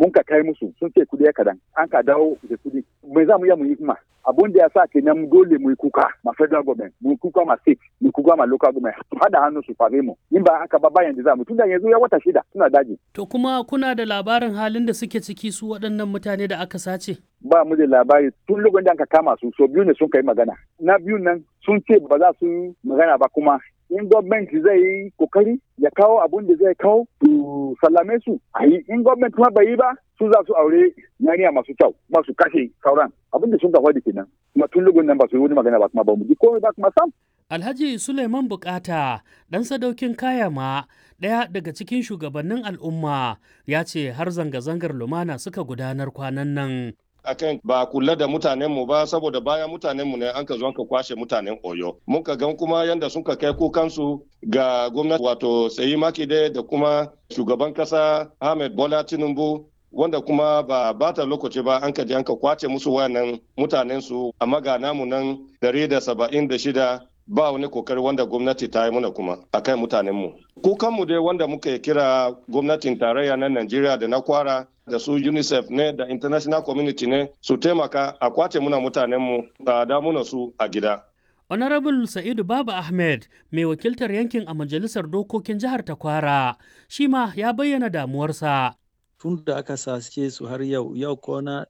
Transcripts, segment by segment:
mun ka kai musu sun ce kudi ya kadan an ka dawo da kudi me za mu yi kuma abun da ya sa kenan dole mu yi kuka ma federal government mu yi kuka ma state mu yi kuka ma local government hada hannu su fare mu in ba haka ba bayan da za mu tunda yanzu ya wata 6 suna daji. To kuma kuna da labarin halin da suke ciki su waɗannan mutane da aka sace? Ba mu da labari tun lokacin da aka kama su so biyu ne sun kai magana na biyu nan sun ce ba za su magana ba kuma in gwamnati zai yi kokari ya kawo abun da zai kawo su sallame su a yi in gwamnati kuma bai yi ba su za su aure yariya masu kyau ba su kashe sauran abin da sun kafa da kenan kuma tun lokacin nan ba su yi wani magana ba kuma ba mu ji komai ba kuma sam. Alhaji Suleiman Bukata ɗan sadaukin Kayama ɗaya daga cikin shugabannin al'umma ya ce har zanga-zangar lumana suka gudanar kwanan nan. Akan ba kula da mutanenmu ba saboda bayan mutanenmu ne an ka zo ka kwashe mutanen Oyo. Muka gan kuma yanda sun ka kai kukansu ga gwamnati wato Seyi Makinde da kuma shugaban kasa Ahmed Bola Tinubu wanda kuma ba bata lokaci ba an ka je an ka kwace musu wayannan mutanensu amma ga namu nan 176 ba wani kokari wanda gwamnati ta yi muna kuma akan mutanenmu. Kukanmu dai wanda muka kira gwamnatin tarayya na Najeriya da na Kwara da su UNICEF ne da international community ne su taimaka a kwace muna mutanenmu da damuna su a gida. Honorable Sa'idu Baba Ahmed mai wakiltar yankin a majalisar dokokin jihar ta Kwara shi ma ya bayyana damuwarsa. Tun da aka sace su har yau kwana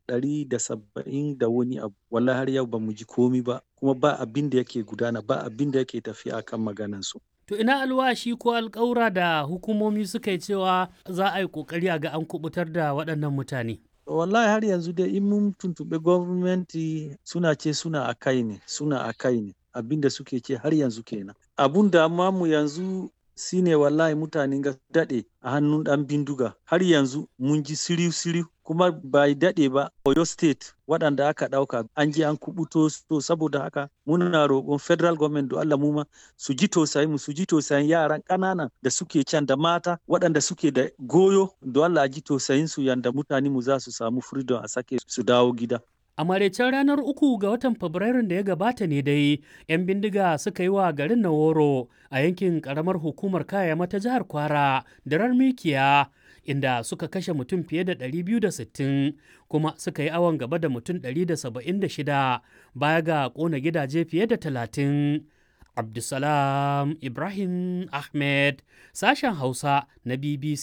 170 da wani abu wallahi har yau ba mu ji komi ba kuma ba abin da yake gudana ba abin da yake tafiya akan maganan su. To ina alwashi ko alƙawura da hukumomi suka yi cewa za a yi ƙoƙari a ga an kubutar da waɗannan mutane? Wallahi har yanzu dai in mun tuntuɓe gwamnati suna ce suna a kai ne abin da suke ce har yanzu kenan. Abun da mu yanzu shine wallahi mutanen ga daɗe a hannun ɗan bindiga har yanzu mun ji siriu kuma bai daɗe ba Oyo State waɗanda aka ɗauka an je an kubuto to saboda haka muna roƙon federal government da Allah mu ma su ji tausayin yaran ƙananan da suke can da mata waɗanda suke da goyo da Allah ji tausayin su yanda mutane mu za su samu freedom a sake su dawo gida. A maraicen ranar 3 ga watan Fabrairun da ya gabata ne dai 'yan bindiga suka yi wa garin Naworo a yankin ƙaramar hukumar Kayama ta jihar Kwara da Mikiya inda suka kashe mutum fiye da 260 kuma suka yi awon gaba da mutum 176 baya ga ƙona gidaje fiye da 30. Abdulsalam Ibrahim Ahmed, sashen Hausa na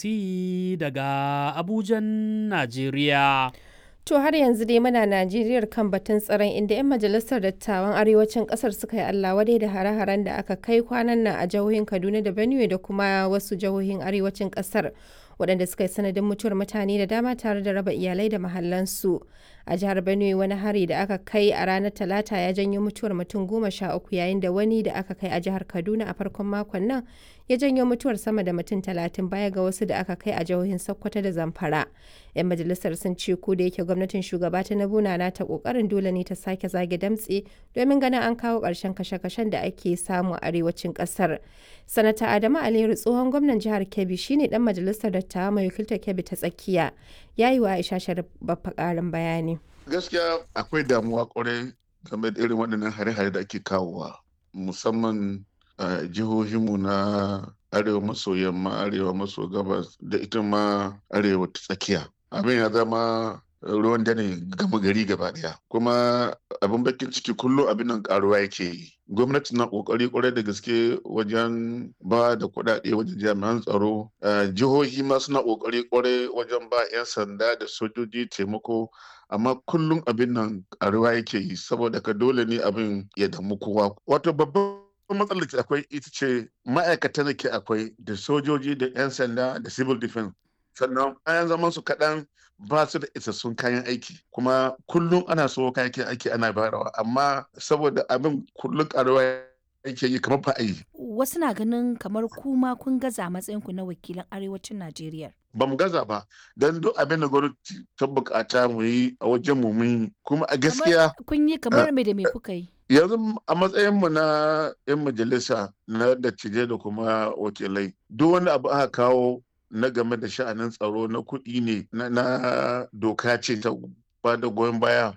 BBC daga Abujan, Najeriya. To har yanzu dai muna Najeriyar kan batun tsaron inda 'yan majalisar dattawan arewacin kasar suka yi Allah wadai da hare-haren da aka kai kwanan nan a jihohin Kaduna da Benue da kuma wasu jihohin arewacin kasar waɗanda suka yi sanadin mutuwar mutane da dama tare da raba iyalai da mahallansu. A jihar Benue wani hari da aka kai a ranar Talata ya janyo mutuwar mutum 13 yayin da wani da aka kai a jihar Kaduna a farkon makon nan ya janyo mutuwar sama da mutum 30 baya ga wasu da aka kai a jihohin Sokoto da Zamfara. 'Yan majalisar sun ce ko da yake gwamnatin shugaba Tinubu na ta kokarin dole ne ta sake zage damtse domin ganin an kawo ƙarshen kashe-kashen da ake samu a arewacin ƙasar. Sanata Adamu Aliyu tsohon gwamnan jihar Kebbi shine dan majalisar dattawa mai wakiltar Kebbi ta tsakiya ya yi wa Aisha Sharif babba ƙarin bayani. Gaskiya akwai damuwa kwarai game da irin waɗannan hare-hare da ake kawowa musamman a jihohinmu na arewa maso yamma arewa maso gabas da ita ma arewa ta tsakiya. Abin ya zama ruwan dare gama gari gaba daya kuma abin bakin ciki kullum abin nan karuwa yake yi. Gwamnati na kokari kwarai da gaske wajen ba da kuɗaɗe wajen jami'an tsaro, jihohi ma suna kokari kwarai wajen ba 'yan sanda da sojoji taimako, amma kullum abin nan karuwa yake yi saboda ka dole ne abin ya damu kowa. Wato babban matsalar da akwai ita ce ma'aikatan da ke akwai da sojoji da 'yan sanda da civil defense, sannan bayan zaman su kaɗan ba su da isassun kayan aiki kuma kullum ana so kayan aiki ana bayarwa amma saboda abin kullum karuwa yake yi kamar ba a yi. Wasu na ganin kamar kuma kun gaza matsayin ku na wakilan arewacin Najeriya. Ba mu gaza ba don duk abin da gwamnati ta bukata mu yi a wajen mu mun yi kuma a gaskiya. Kun yi kamar me da me kuka yi? Yanzu a matsayinmu na 'yan majalisa na dattijai da kuma wakilai duk wani abu aka kawo na game da sha'anin tsaro na kuɗi ne na doka ce ta ba da goyon baya